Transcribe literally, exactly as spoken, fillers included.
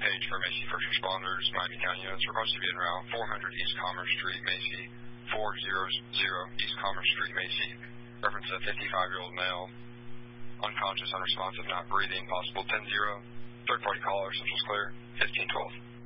page for Macy First Responders, Miami County units. We're supposed to be in route four hundred East Commerce Street, Macy, four hundred East Commerce Street, Macy. Reference a fifty-five-year-old male, unconscious, unresponsive, not breathing, possible ten zero. Third-party caller, Central's clear, fifteen twelve.